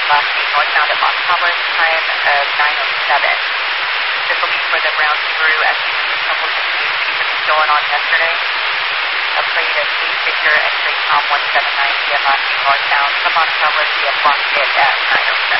last being northbound at Montgomery, time of 9:07. This will be for the round through as we move trouble continues going on yesterday. A plate of 8 Victor X-ray Tom 179 via last being northbound from Montgomery via Block Pit at 9:07.